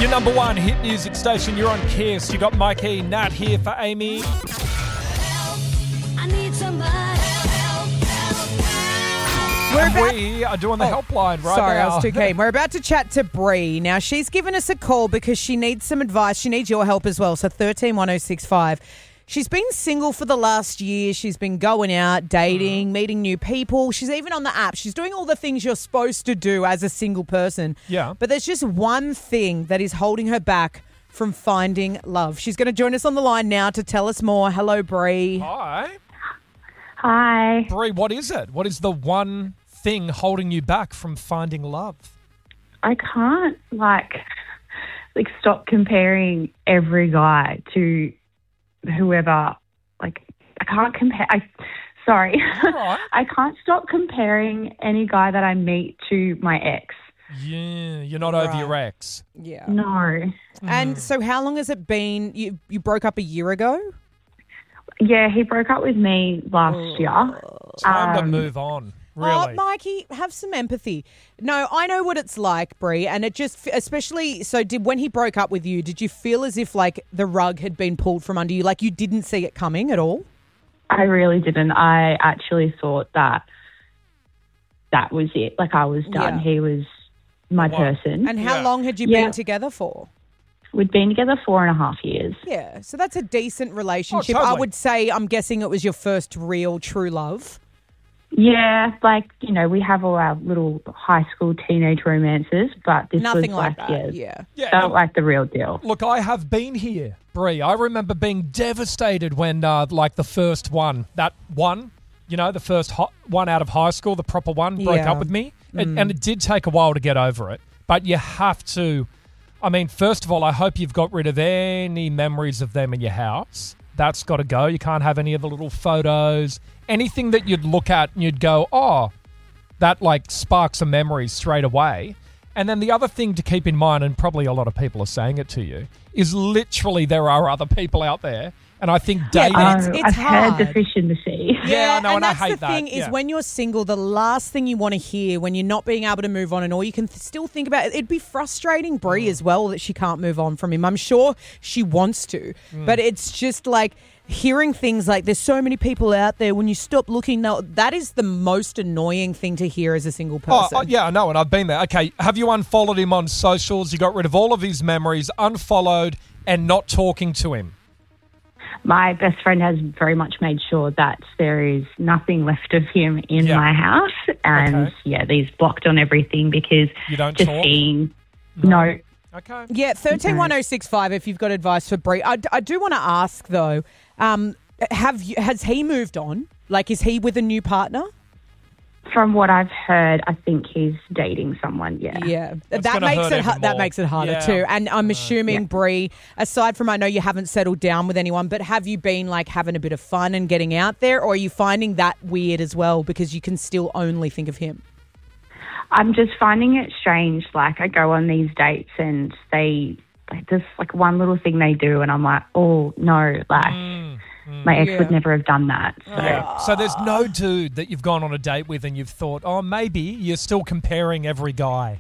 Your number one hit music station, you're on Kiss. You got Mikey, Nat here for Amy. I need somebody. We are doing the helpline right Sorry, now. I was too keen. We're about to chat to Bree. Now, she's given us a call because she needs some advice. She needs your help as well. So 131065. She's been single for the last year. She's been going out, dating, meeting new people. She's even on the app. She's doing all the things you're supposed to do as a single person. Yeah. But there's just one thing that is holding her back from finding love. She's going to join us on the line now to tell us more. Hello, Bree. Hi. Hi. Bree, what is it? What is the one thing holding you back from finding love? I can't stop comparing every guy to whoever. I can't compare. Sorry. Right. I can't stop comparing any guy that I meet to my ex. Yeah, you're not over your ex. Yeah. No. And so how long has it been? You broke up a year ago? Yeah, he broke up with me last year. Time to move on, really. Oh, Mikey, have some empathy. No, I know what it's like, Bree, and it just, especially, so when he broke up with you, did you feel as if the rug had been pulled from under you, like you didn't see it coming at all? I really didn't. I actually thought that was it. I was done. Yeah. He was my person. And how long had you Yeah. been together for? We'd been together 4.5 years. Yeah, so that's a decent relationship. Oh, totally. I would say, I'm guessing it was your first real true love. Yeah, we have all our little high school teenage romances, but this Nothing was like that, yeah. felt like the real deal. Look, I have been here, Bree. I remember being devastated when, the first one, the first one out of high school, the proper one, broke Yeah. up with me. And it did take a while to get over it. But you have to, first of all, I hope you've got rid of any memories of them in your house. That's got to go. You can't have any of the little photos, anything that you'd look at and you'd go, oh, that sparks a memory straight away. And then the other thing to keep in mind, and probably a lot of people are saying it to you, is literally there are other people out there. And I think dating... it's hard. Heard the fish in the sea. Yeah, I know, and I that's hate the that. thing is Yeah. when you're single, the last thing you want to hear when you're not being able to move on and all you can still think about, it'd be frustrating Bree as well that she can't move on from him. I'm sure she wants to, but it's just hearing things like there's so many people out there when you stop looking. Now, that is the most annoying thing to hear as a single person. Oh, yeah, I know, and I've been there. Okay, have you unfollowed him on socials? You got rid of all of his memories, unfollowed, and not talking to him? My best friend has very much made sure that there is nothing left of him in my house. And, he's blocked on everything because You don't just talk? seeing... No. Okay. Yeah, 131065 if you've got advice for Bree. I do want to ask, though, has he moved on? Is he with a new partner? From what I've heard, I think he's dating someone, Yeah, That's that gonna makes hurt it even that more. makes it harder Yeah. too. And I'm assuming Bree, aside from I know you haven't settled down with anyone, but have you been having a bit of fun and getting out there, or are you finding that weird as well because you can still only think of him? I'm just finding it strange. I go on these dates and they there's one little thing they do and I'm like, oh no, my ex would never have done that. So. So there's no dude that you've gone on a date with and you've thought, oh, maybe you're still comparing every guy.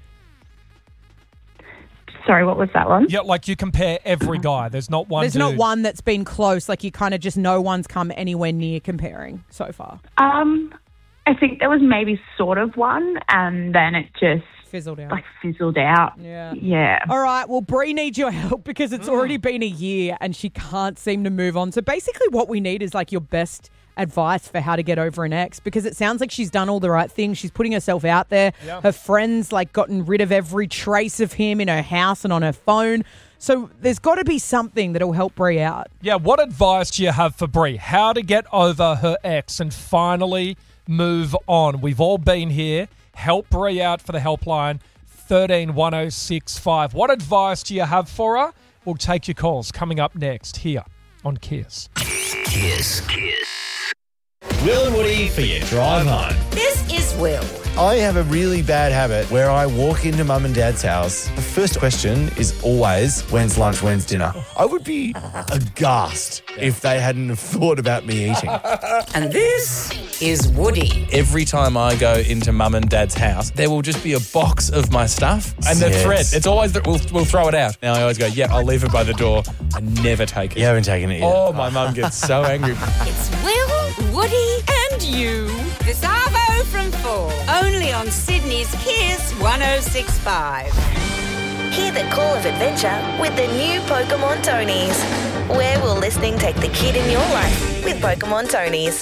Sorry, what was that one? Yeah, you compare every guy. There's not one There's dude. not one that's been close. You kind of just no one's come anywhere near comparing so far. I think there was maybe sort of one and then it just Fizzled out. fizzled out. Yeah. All right. Well, Bree needs your help because it's already been a year and she can't seem to move on. So basically what we need is your best advice for how to get over an ex because it sounds like she's done all the right things. She's putting herself out there. Yeah. Her friends gotten rid of every trace of him in her house and on her phone. So there's got to be something that'll help Bree out. Yeah, what advice do you have for Bree? How to get over her ex and finally move on? We've all been here. Help Bree out for the helpline, 131065. What advice do you have for her? We'll take your calls coming up next here on Kiss. Kiss. Will and Woody for your drive home. This is Will. I have a really bad habit where I walk into mum and dad's house. The first question is always, when's lunch, when's dinner? I would be aghast if they hadn't have thought about me eating. And this is Woody. Every time I go into mum and dad's house, there will just be a box of my stuff and the thread. It's always that we'll throw it out. Now I always go, yeah, I'll leave it by the door. I never take it. You haven't taken it yet. Oh, my mum gets so angry. It's Will, Woody and you. This Arvo from 4. Only on Sydney's Kiss 106.5. Hear the call of adventure with the new Pokemon Tonys. Where will listening take the kid in your life with Pokemon Tonys?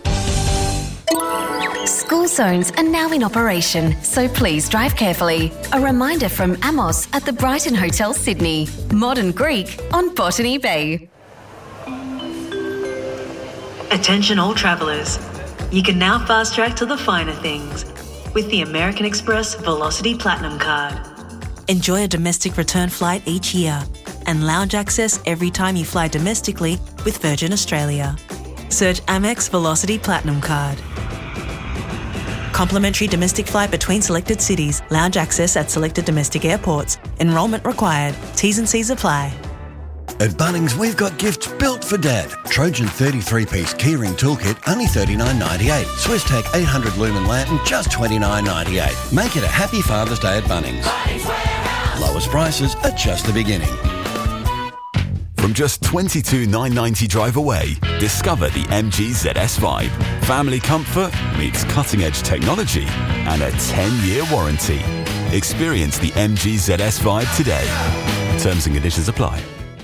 School zones are now in operation, so please drive carefully. A reminder from Amos at the Brighton Hotel Sydney. Modern Greek on Botany Bay. Attention all travellers. You can now fast track to the finer things with the American Express Velocity Platinum Card. Enjoy a domestic return flight each year and lounge access every time you fly domestically with Virgin Australia. Search Amex Velocity Platinum Card. Complimentary domestic flight between selected cities. Lounge access at selected domestic airports. Enrolment required. T's and C's apply. At Bunnings, we've got gifts built for Dad. Trojan 33-piece keyring toolkit, only $39.98. SwissTech 800 lumen lantern, just $29.98. Make it a happy Father's Day at Bunnings. Lowest prices are just the beginning. From just $22,990 drive away, discover the MG ZS Vibe. Family comfort meets cutting-edge technology and a 10-year warranty. Experience the MG ZS Vibe today. Terms and conditions apply.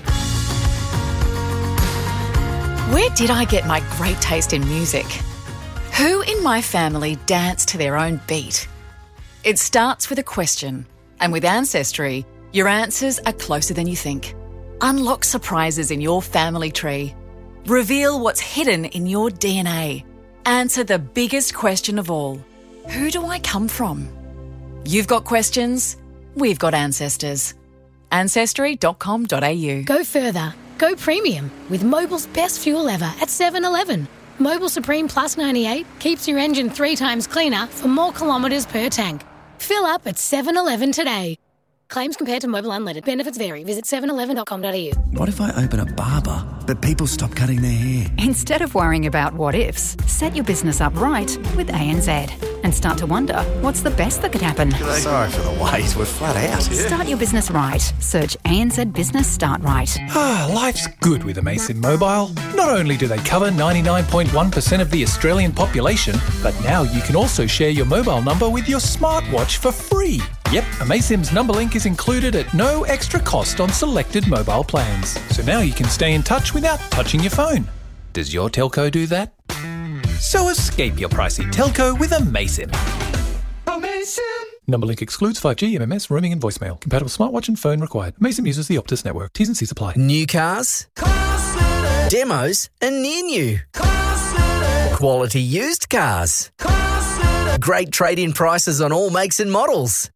Where did I get my great taste in music? Who in my family danced to their own beat? It starts with a question, and with Ancestry, your answers are closer than you think. Unlock surprises in your family tree. Reveal what's hidden in your DNA. Answer the biggest question of all. Who do I come from? You've got questions, we've got ancestors. Ancestry.com.au. Go further. Go premium with Mobil's best fuel ever at 7-Eleven. Mobil Supreme Plus 98 keeps your engine 3 times cleaner for more kilometres per tank. Fill up at 7-Eleven today. Claims compared to Mobil Unleaded. Benefits vary. Visit 711.com.au. What if I open a barber, but people stop cutting their hair? Instead of worrying about what ifs, set your business up right with ANZ and start to wonder, what's the best that could happen? Sorry for the wait, we're flat out. Start your business right. Search ANZ Business Start Right. Life's good with Amaysim Mobile. Not only do they cover 99.1% of the Australian population, but now you can also share your mobile number with your smartwatch for free. Yep, Amaysim's number link is included at no extra cost on selected mobile plans. So now you can stay in touch without touching your phone. Does your telco do that? So escape your pricey telco with Amaysim. Number link excludes 5G, MMS, roaming and voicemail. Compatible smartwatch and phone required. Amaysim uses the Optus network. T's and C's apply. New cars, demos and near new. Quality used cars. Great trade-in prices on all makes and models.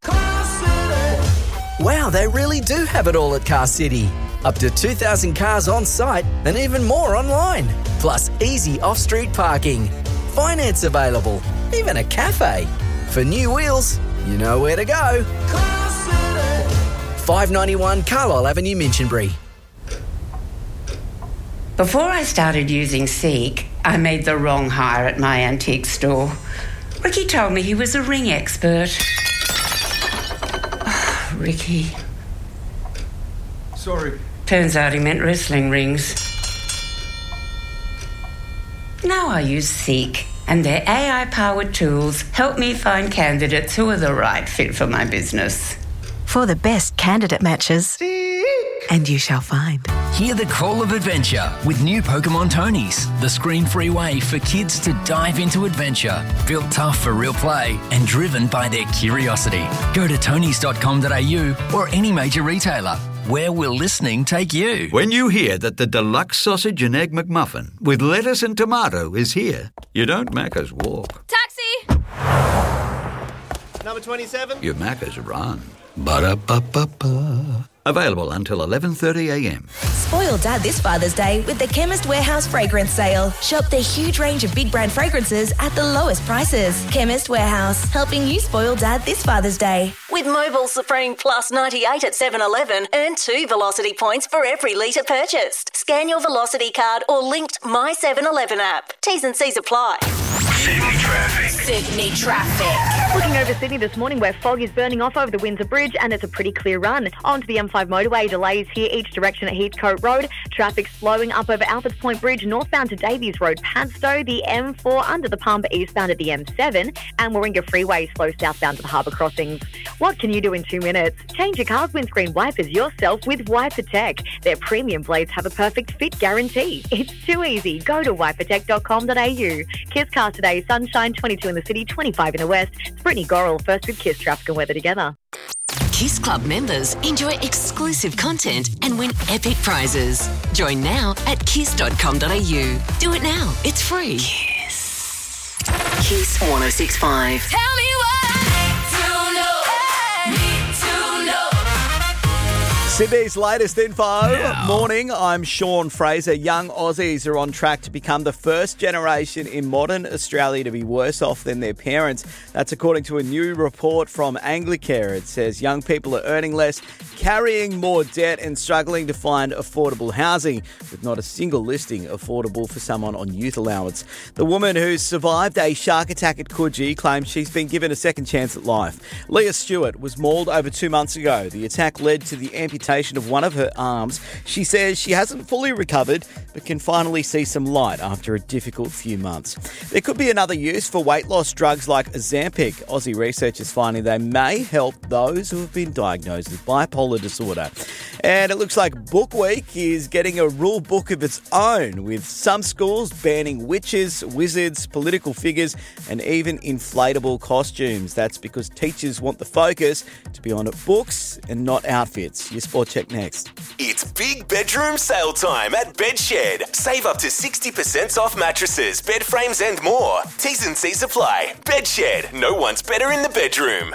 Wow, they really do have it all at Car City. Up to 2,000 cars on site and even more online. Plus easy off-street parking. Finance available. Even a cafe. For new wheels, you know where to go. 591 Carlisle Avenue, Minchinbury. Before I started using Seek, I made the wrong hire at my antique store. Ricky told me he was a ring expert. Oh, Ricky. Sorry. Turns out he meant wrestling rings. Now I use Seek, and their AI-powered tools help me find candidates who are the right fit for my business. For the best candidate matches, and you shall find. Hear the call of adventure with new Pokemon Tonys, the screen-free way for kids to dive into adventure. Built tough for real play and driven by their curiosity. Go to tonys.com.au or any major retailer. Where will listening take you? When you hear that the deluxe sausage and egg McMuffin with lettuce and tomato is here, you don't Macca's walk. Taxi! Number 27? You Macca's run. Ba-da-ba-ba-ba. Available until 11:30am. Spoil Dad this Father's Day with the Chemist Warehouse Fragrance Sale. Shop their huge range of big brand fragrances at the lowest prices. Chemist Warehouse, helping you spoil Dad this Father's Day. With Mobil Supreme Plus 98 at 7-Eleven, earn 2 Velocity points for every litre purchased. Scan your Velocity card or linked My 7-Eleven app. T's and C's apply. Sydney traffic. Sydney traffic. Looking over Sydney this morning where fog is burning off over the Windsor Bridge and it's a pretty clear run. Onto the M5 motorway, delays here each direction at Heathcote Road. Traffic slowing up over Alfords Point Bridge northbound to Davies Road, Padstow. The M4 under the pump eastbound at the M7. And Warringah Freeway slow southbound to the Harbour Crossings. What can you do in 2 minutes? Change your car's windscreen wipers yourself with Wiper Tech. Their premium blades have a perfect fit guarantee. It's too easy. Go to wipertech.com.au. Kiss Cars today, sunshine, 22 in the city, 25 in the west. It's Brittany Gorrell, first with Kiss Traffic and Weather together. Kiss Club members enjoy exclusive content and win epic prizes. Join now at kiss.com.au. Do it now. It's free. Kiss. Kiss 106.5. Tell me Sydney's latest info. Morning, I'm Sean Fraser. Young Aussies are on track to become the first generation in modern Australia to be worse off than their parents. That's according to a new report from Anglicare. It says young people are earning less, carrying more debt and struggling to find affordable housing, with not a single listing affordable for someone on youth allowance. The woman who survived a shark attack at Coogee claims she's been given a second chance at life. Leah Stewart was mauled over 2 months ago. The attack led to the amputation of one of her arms. She says she hasn't fully recovered, but can finally see some light after a difficult few months. There could be another use for weight loss drugs like Ozempic. Aussie researchers finding they may help those who have been diagnosed with bipolar disorder. And it looks like Book Week is getting a rule book of its own, with some schools banning witches, wizards, political figures, and even inflatable costumes. That's because teachers want the focus to be on books and not outfits. Your Sport Check next. It's big bedroom sale time at Bedshed. Save up to 60% off mattresses, bed frames and more. T's and C's apply. Bedshed. No one's better in the bedroom.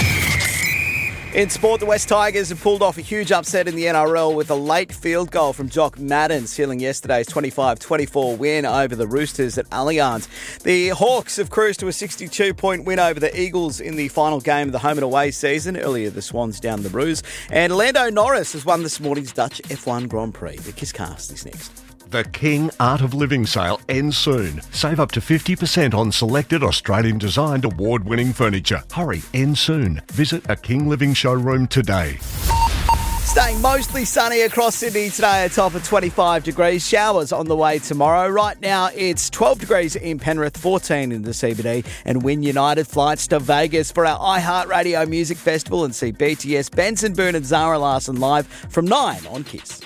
In sport, the West Tigers have pulled off a huge upset in the NRL with a late field goal from Jock Madden, sealing yesterday's 25-24 win over the Roosters at Allianz. The Hawks have cruised to a 62-point win over the Eagles in the final game of the home and away season. Earlier, the Swans down the Roos. And Lando Norris has won this morning's Dutch F1 Grand Prix. The Kisscast is next. The King Art of Living sale ends soon. Save up to 50% on selected Australian-designed award-winning furniture. Hurry, ends soon. Visit a King Living showroom today. Staying mostly sunny across Sydney today, a top of 25 degrees. Showers on the way tomorrow. Right now, it's 12 degrees in Penrith, 14 in the CBD, and win United flights to Vegas for our iHeartRadio Music Festival and see BTS, Benson Boone and Zara Larsson live from 9 on Kiss.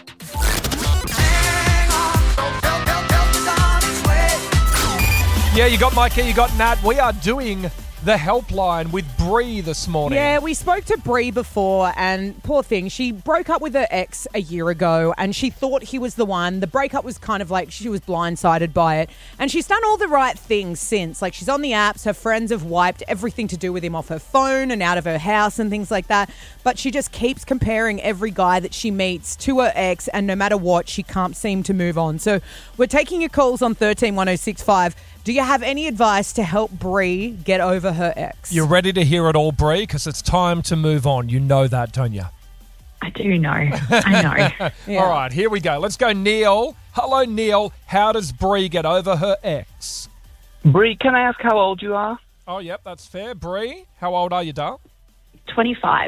Yeah, you got Mikey, you got Nat. We are doing the helpline with Bree this morning. Yeah, we spoke to Bree before, and poor thing, she broke up with her ex a year ago, and she thought he was the one. The breakup was kind of like she was blindsided by it, and she's done all the right things since. Like, she's on the apps, her friends have wiped everything to do with him off her phone and out of her house and things like that, but she just keeps comparing every guy that she meets to her ex, and no matter what, she can't seem to move on. So we're taking your calls on 131065. Do you have any advice to help Bree get over her ex? You're ready to hear it all, Bree, because it's time to move on. You know that, don't you? I do know. I know. Yeah. All right, here we go. Let's go, Neil. Hello, Neil. How does Bree get over her ex? Bree, can I ask how old you are? Oh, yep, that's fair. Bree, how old are you, darl? 25.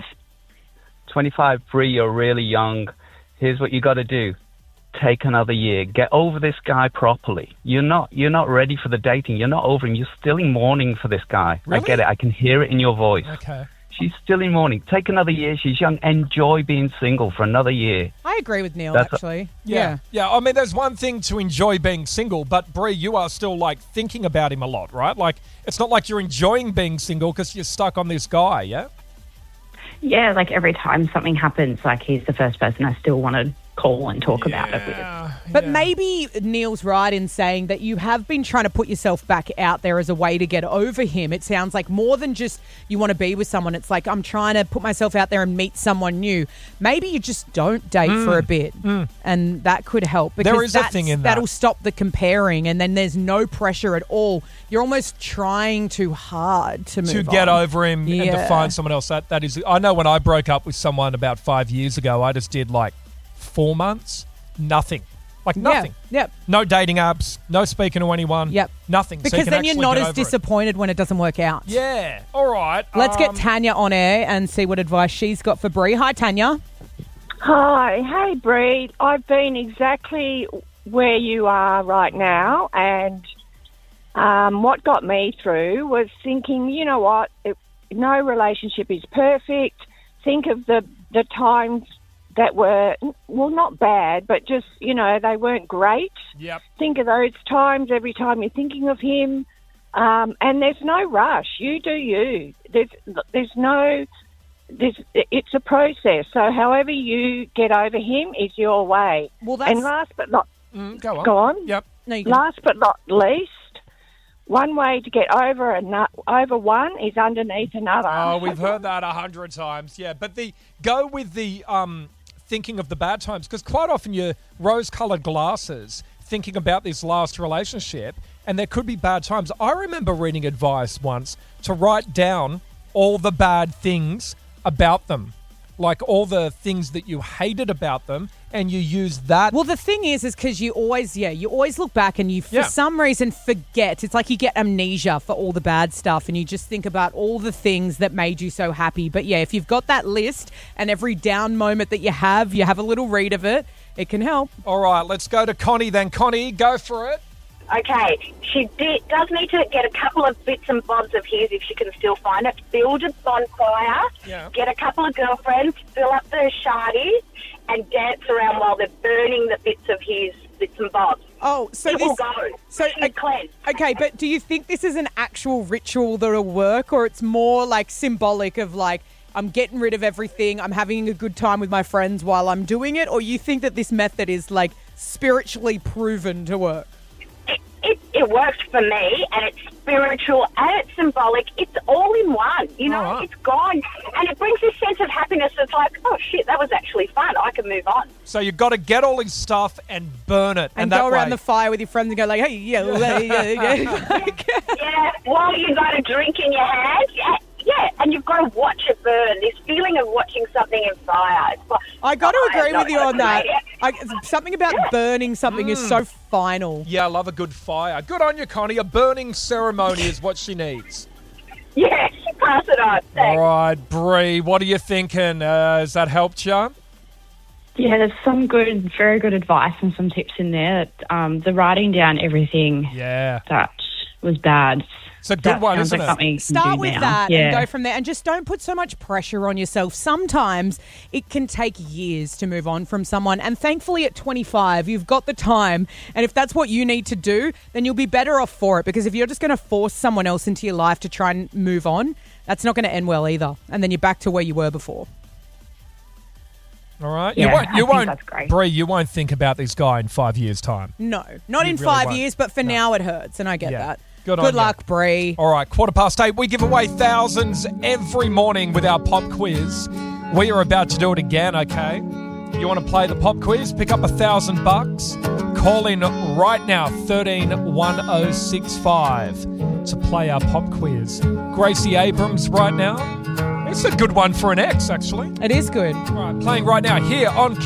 25, Bree, you're really young. Here's what you got to do. Take another year. Get over this guy properly. You're not ready for the dating. You're not over him. You're still in mourning for this guy. Really? I get it. I can hear it in your voice. Okay. She's still in mourning. Take another year. She's young. Enjoy being single for another year. I agree with Neil, That's actually. Yeah. I mean, there's one thing to enjoy being single, but Bree, you are still like thinking about him a lot, right? Like, it's not like you're enjoying being single because you're stuck on this guy, yeah? Yeah, like every time something happens, like he's the first person I still want to call and talk about it with. But maybe Neil's right in saying that you have been trying to put yourself back out there as a way to get over him. It sounds like more than just you want to be with someone. It's like, I'm trying to put myself out there and meet someone new. Maybe you just don't date for a bit, and that could help. Because there is a thing in that. That'll stop the comparing, and then there's no pressure at all. You're almost trying too hard to move on. To get over him and to find someone else. That is, I know when I broke up with someone about 5 years ago, I just did like 4 months, nothing. Like nothing. Yep. No dating apps, no speaking to anyone. Yep. Nothing. So you Because can then you're actually not get as over it. disappointed when it doesn't work out. Yeah. All right. Let's get Tanya on air and see what advice she's got for Bree. Hi, Tanya. Hi. Hey, Bree. I've been exactly where you are right now, and what got me through was thinking, you know what, no relationship is perfect. Think of the times that were, well, not bad, but just, you know, they weren't great. Yep. Think of those times every time you're thinking of him, and there's no rush. You do you. It's a process. So however you get over him is your way. Well, that's... And last but not... Go on. Go on. Yep. No, you can... Last but not least, one way to get over one is underneath another. Oh, we've heard that 100 times. Yeah, but go with the thinking of the bad times, because quite often you're rose-coloured glasses thinking about this last relationship, and there could be bad times. I remember reading advice once to write down all the bad things about them, like all the things that you hated about them, and you use that. Well, the thing is because you always look back and you, for some reason, forget. It's like you get amnesia for all the bad stuff and you just think about all the things that made you so happy. But yeah, if you've got that list and every down moment that you have a little read of it, it can help. All right, let's go to Connie then. Connie, go for it. Okay, she does need to get a couple of bits and bobs of his if she can still find it. Build a bonfire, get a couple of girlfriends, fill up the shardies, and dance around while they're burning the bits of his bits and bobs. Oh, so it will go. So okay, but do you think this is an actual ritual that'll work, or it's more like symbolic of like, I'm getting rid of everything, I'm having a good time with my friends while I'm doing it, or you think that this method is like spiritually proven to work? It works for me, and it's spiritual and it's symbolic. It's all in one, you know. It's gone, and it brings this sense of happiness. It's like, oh shit, that was actually fun. I can move on. So you've got to get all his stuff and burn it, and that go around way... the fire with your friends and go like, hey, yeah. Yeah, while you got a drink in your hand. Yeah, and you've got to watch it burn. This feeling of watching something in fire. I got to agree with you on that. Something about burning something is so final. Yeah, I love a good fire. Good on you, Connie. A burning ceremony is what she needs. Yes, pass it on. Thanks. All right, Bree, what are you thinking? Has that helped you? Yeah, there's some very good advice and some tips in there. The writing down everything that was bad. It's a good one, isn't it? Start with that and go from there. And just don't put so much pressure on yourself. Sometimes it can take years to move on from someone. And thankfully at 25, you've got the time. And if that's what you need to do, then you'll be better off for it. Because if you're just going to force someone else into your life to try and move on, that's not going to end well either. And then you're back to where you were before. All right. Yeah, you won't, that's great. Bree, you won't think about this guy in 5 years' time. No, not in 5 years, but for now it hurts. And I get that. Good luck, Bree. All right, 8:15. We give away thousands every morning with our pop quiz. We are about to do it again, okay? You want to play the pop quiz? Pick up $1,000. Call in right now, 131065, to play our pop quiz. Gracie Abrams right now. It's a good one for an ex, actually. It is good. All right, playing right now here on